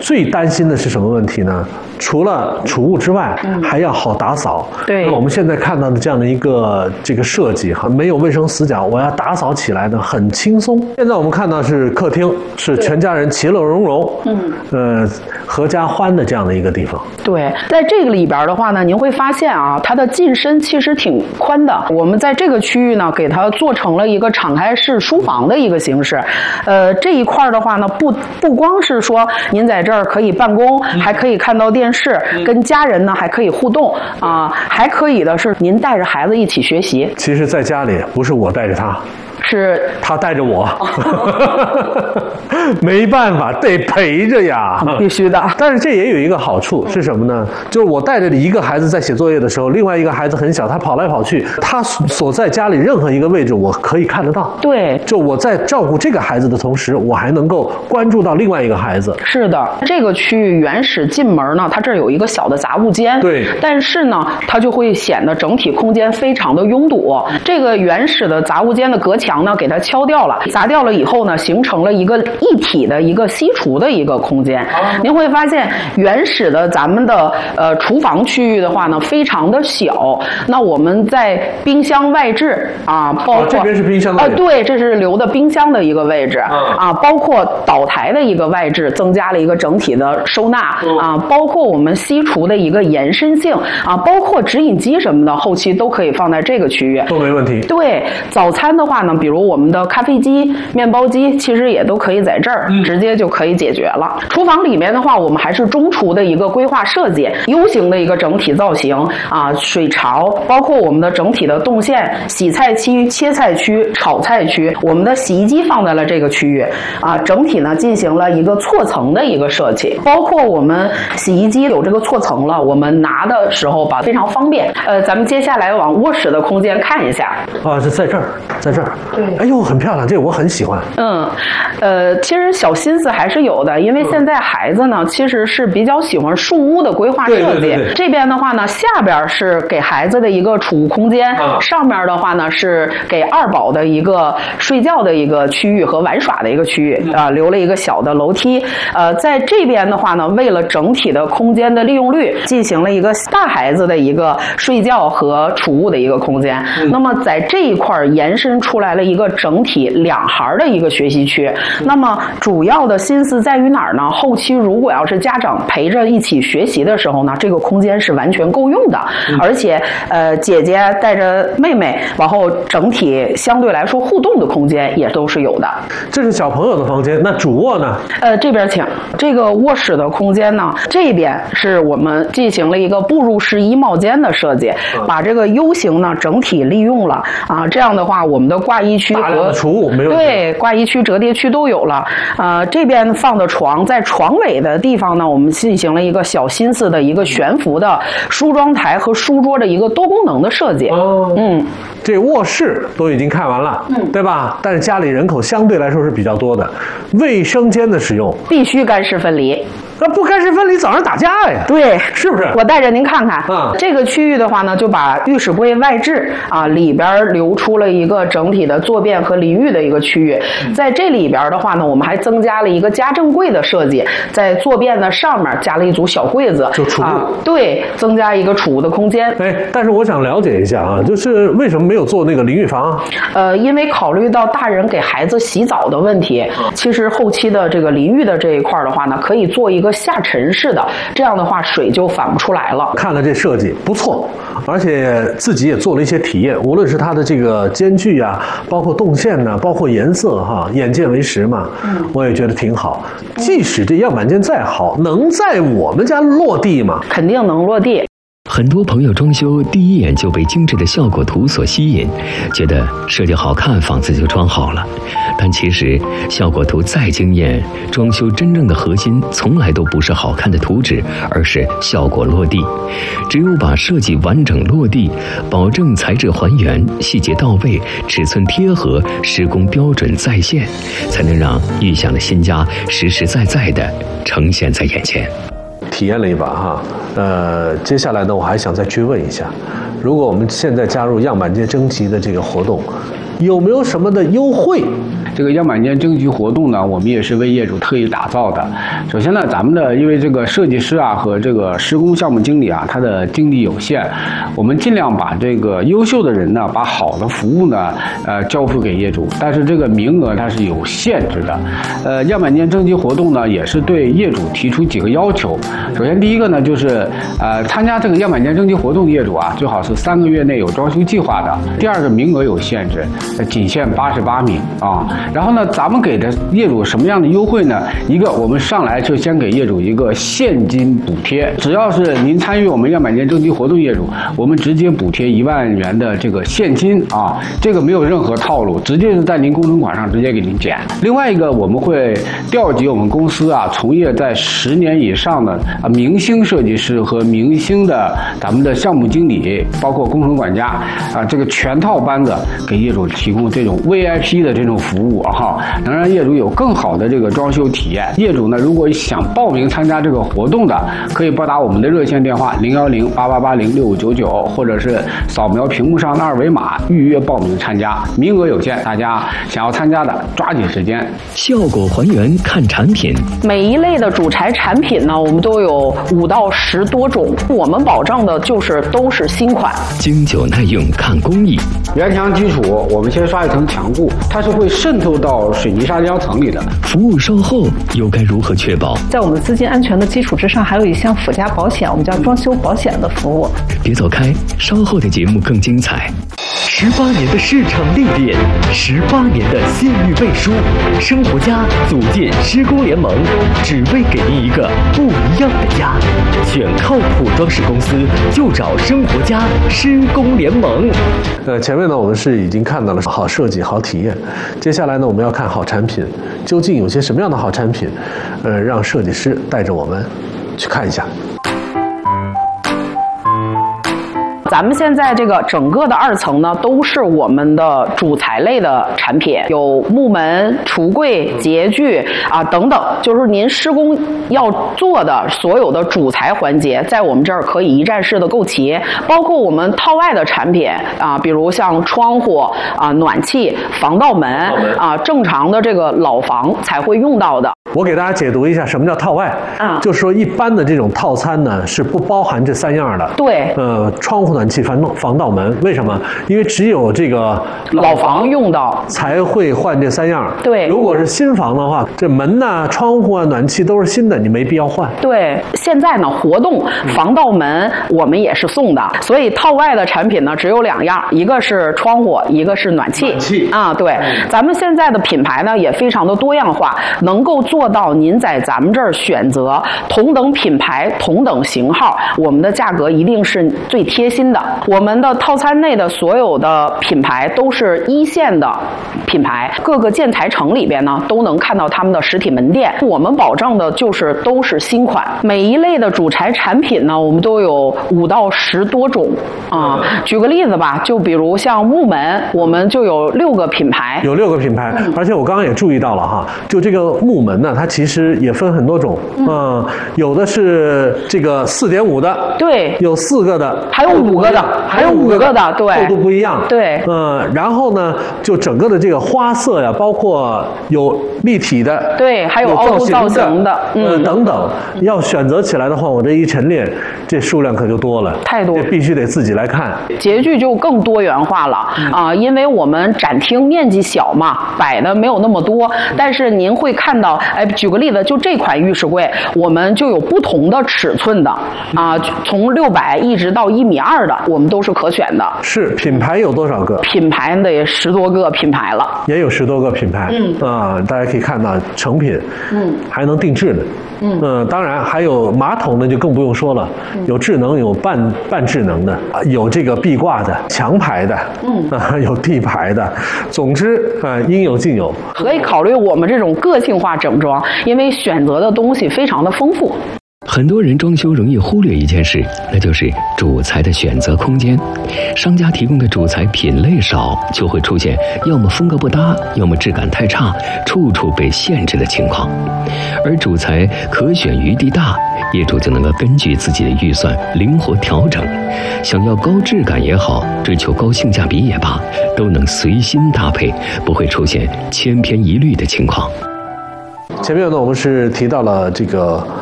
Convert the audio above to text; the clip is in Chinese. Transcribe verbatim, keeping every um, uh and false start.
最担心的是什么问题呢？除了储物之外，嗯、还要好打扫。 对， 那我们现在看到的这样的一个这个设计哈，没有卫生死角，我要打扫起来呢很轻松。现在我们看到是客厅，是全家人其乐融融，嗯，呃，合家欢的这样的一个地方。 对，在这个里边的话呢，您会发现啊，它的进深其实挺宽的。我们在这个区域呢，给它做成了一个敞开式书房的一个形式。呃，这一块的话呢，不不光是说您在这儿可以办公，还可以看到电视，跟家人呢还可以互动啊、呃，还可以的是您带着孩子一起学习。 其实，在家里不是我带着他。 是他带着我，没办法，得陪着呀， 必须的。 但是这也有一个好处是什么呢？就是我带着一个孩子在写作业的时候，另外一个孩子很小，他跑来跑去，他所在家里任何一个位置我可以看得到。 对， 就我在照顾这个孩子的同时，我还能够关注到另外一个孩子。 是的，这个区域原始进门呢，它这儿有一个小的杂物间， 对， 但是呢，它就会显得整体空间非常的拥堵。这个原始的杂物间的隔墙呢，给它敲掉了，砸掉了以后呢，形成了一个一体的一个西厨的一个空间。啊、您会发现，原始的咱们的呃厨房区域的话呢，非常的小。那我们在冰箱外置啊，包括、 啊、这边是冰箱的位置， 啊，对，这是留的冰箱的一个位置、嗯、啊，包括岛台的一个外置，增加了一个整体的收纳、嗯、啊，包括我们西厨的一个延伸性啊，包括直饮机什么的，后期都可以放在这个区域， 都没问题。 对，早餐的话呢，比如我们的咖啡机、面包机，其实也都可以在这儿、嗯、直接就可以解决了。厨房里面的话，我们还是中厨的一个规划设计 ，U 型的一个整体造型啊，水槽，包括我们的整体的动线、洗菜区、切菜区、炒菜区，我们的洗衣机放在了这个区域啊，整体呢进行了一个错层的一个设计，包括我们洗衣机有这个错层了，我们拿的时候吧非常方便。呃，咱们接下来往卧室的空间看一下。 啊，是在这儿，在这儿。 对， 哎呦，很漂亮，这个我很喜欢。 嗯，呃，其实小心思还是有的，因为现在孩子呢，其实是比较喜欢树屋的规划设计。 对对对对， 这边的话呢，下边是给孩子的一个储物空间，啊、上面的话呢是给二宝的一个睡觉的一个区域和玩耍的一个区域啊、呃，留了一个小的楼梯。呃，在这边的话呢，为了整体的空间的利用率，进行了一个大孩子的一个睡觉和储物的一个空间。嗯、那么在这一块延伸出来了一个整体两孩的一个学习区。嗯、那么主要的心思在于哪儿呢？后期如果要是家长陪着一起学习的时候呢，这个空间是完全够用的，嗯、而且呃，姐姐带着妹妹，然后整体相对来说互动的空间也都是有的。 这是小朋友的房间，那主卧呢？ 呃，这边请。这个卧室的空间呢，这边是我们进行了一个步入式衣帽间的设计，嗯、把这个 U 型呢整体利用了啊。这样的话，我们的挂衣区和储物没有对挂衣区、折叠区都有了。呃，这边放的床，在床尾的地方呢，我们进行了一个小心思的一个悬浮的梳妆台和书桌的一个多功能的设计。 哦， 嗯， 这卧室都已经看完了，嗯，对吧？但是家里人口相对来说是比较多的，卫生间的使用必须干湿分离。 那不干湿分离，早上打架呀？ 对， 是不是？ 我带着您看看啊， 这个区域的话呢，就把浴室柜外置啊，里边留出了一个整体的坐便和淋浴的一个区域。嗯、在这里边的话呢，我们还增加了一个家政柜的设计，在坐便的上面加了一组小柜子， 就储物、啊。 对，增加一个储物的空间。 哎，但是我想了解一下啊，就是为什么没有做那个淋浴房啊？ 呃，因为考虑到大人给孩子洗澡的问题，嗯、其实后期的这个淋浴的这一块的话呢，可以做一个下沉式的，这样的话水就反不出来了。 看了这设计不错，而且自己也做了一些体验，无论是它的这个间距啊，包括动线呢、啊，包括颜色哈，眼见为实嘛，嗯，我也觉得挺好。即使这样板间再好，能在我们家落地吗？ 肯定能落地。 很多朋友装修第一眼就被精致的效果图所吸引，觉得设计好看，房子就装好了。但其实效果图再惊艳，装修真正的核心从来都不是好看的图纸，而是效果落地。只有把设计完整落地，保证材质还原、细节到位、尺寸贴合、施工标准在线，才能让预想的新家实实在在地呈现在眼前。 体验了一把哈，呃，接下来呢，我还想再去问一下，如果我们现在加入样板间征集的这个活动， 有没有什么的优惠？ 这个样板间征集活动呢，我们也是为业主特意打造的。首先呢，咱们的因为这个设计师啊和这个施工项目经理啊，他的精力有限，我们尽量把这个优秀的人呢，把好的服务呢，呃，交付给业主。但是这个名额它是有限制的。呃，样板间征集活动呢，也是对业主提出几个要求。首先第一个呢，就是呃，参加这个样板间征集活动的业主啊，最好是三个月内有装修计划的。第二个，名额有限制，仅限八十八名啊。然后呢，咱们给的业主什么样的优惠呢？一个，我们上来就先给业主一个现金补贴，只要是您参与我们样板间征集活动业主，我们直接补贴一万元的这个现金啊，这个没有任何套路，直接是在您工程款上直接给您减。另外一个，我们会调集我们公司啊从业在十年以上的啊明星设计师和明星的咱们的项目经理，包括工程管家啊，这个全套班子给业主提供这种 V I P 的这种服务哈，能让业主有更好的这个装修体验。业主呢，如果想报名参加这个活动的，可以拨打我们的热线电话零幺零八八八零六五九九，或者是扫描屏幕上的二维码预约报名参加，名额有限，大家想要参加的抓紧时间。 效果还原看产品， 每一类的主材产品呢，我们都有五到十多种，我们保证的就是都是新款。 经久耐用看工艺， 原墙基础我们先刷一层墙布，它是会渗透到水泥砂浆层里的。 服务售后又该如何确保？ 在我们资金安全的基础之上，还有一项附加保险，我们叫装修保险的服务。 别走开，稍后的节目更精彩。十八年的市场历练，十八年的信誉背书，生活家组建施工联盟，只为给您一个不一样的家。选靠谱装饰公司，就找生活家施工联盟。 呃，前面呢我们是已经看到了好设计、好体验，接下来呢我们要看好产品，究竟有些什么样的好产品？呃，让设计师带着我们去看一下。 咱们现在这个整个的二层呢，都是我们的主材类的产品，有木门、橱柜、洁具啊等等，就是您施工要做的所有的主材环节，在我们这儿可以一站式的购齐，包括我们套外的产品啊，比如像窗户啊、暖气、防盗门啊，正常的这个老房才会用到的。 我给大家解读一下什么叫套外， 啊， 就是说一般的这种套餐呢是不包含这三样的。 对， 呃，窗户、暖气、防防盗门，为什么？因为只有这个老房用到才会换这三样。 对， 如果是新房的话，这门呐、窗户啊、暖气都是新的，你没必要换。 对，现在呢活动防盗门我们也是送的，所以套外的产品呢只有两样，一个是窗户，一个是暖气。 暖气啊，对，咱们现在的品牌呢也非常的多样化，能够做到您在咱们这儿选择同等品牌、同等型号，我们的价格一定是最贴心的。我们的套餐内的所有的品牌都是一线的品牌，各个建材城里边呢都能看到他们的实体门店。我们保证的就是都是新款，每一类的主材产品呢，我们都有五到十多种啊。举个例子吧，就比如像木门，我们就有六个品牌， 有六个品牌，而且我刚刚也注意到了哈，就这个木门呢，它其实也分很多种，嗯，呃、有的是这个四点五的， 对， 有四个的， 还有五个的，还有五个的，对， 厚度不一样， 对， 呃，然后呢，就整个的这个花色呀，包括有立体的， 对，还有凹凸造型的， 嗯、呃，等等，要选择起来的话，我这一陈列，这数量可就多了， 太多， 这必须得自己来看。 洁具就更多元化了啊、呃，因为我们展厅面积小嘛，摆的没有那么多，但是您会看到，哎，举个例子，就这款浴室柜，我们就有不同的尺寸的啊、呃，从六百一直到一米二的，我们都是可选的。 是品牌有多少个？ 品牌得十多个品牌了， 也有十多个品牌。嗯啊，大家可以看到成品，嗯，还能定制呢。嗯呃，当然还有马桶呢，就更不用说了，有智能，有半半智能的，有这个壁挂的、墙排的，嗯啊，有地排的，总之啊，应有尽有。 可以考虑我们这种个性化整装，因为选择的东西非常的丰富。 很多人装修容易忽略一件事，那就是主材的选择空间。商家提供的主材品类少，就会出现要么风格不搭，要么质感太差，处处被限制的情况。而主材可选余地大，业主就能够根据自己的预算灵活调整，想要高质感也好，追求高性价比也罢，都能随心搭配，不会出现千篇一律的情况。 前面呢，我们是提到了这个